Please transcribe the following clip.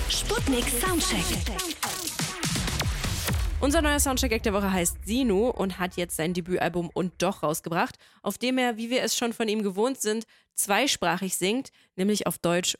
Sputnik Soundcheck. Unser neuer Soundcheck der Woche heißt Sinu und hat jetzt sein Debütalbum Und Doch rausgebracht, auf dem er, wie wir es schon von ihm gewohnt sind, zweisprachig singt, nämlich auf Deutsch